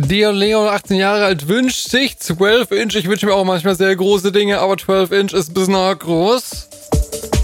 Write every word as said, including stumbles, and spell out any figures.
Dear Leon, achtzehn Jahre alt, wünscht sich zwölf Inch. Ich wünsche mir auch manchmal sehr große Dinge, aber zwölf Inch ist ein bisschen arg groß.